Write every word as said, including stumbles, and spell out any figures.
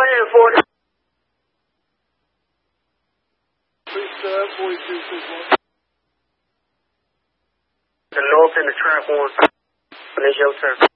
ahead, forty. Please, uh, forty-two, six one. The north and the trap one. When it's your turn.